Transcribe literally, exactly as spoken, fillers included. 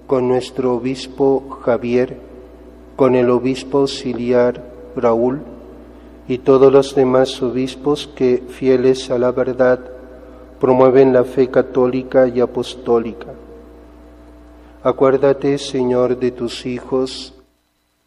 con nuestro obispo Javier, con el obispo auxiliar Raúl y todos los demás obispos que, fieles a la verdad, promueven la fe católica y apostólica. Acuérdate, Señor, de tus hijos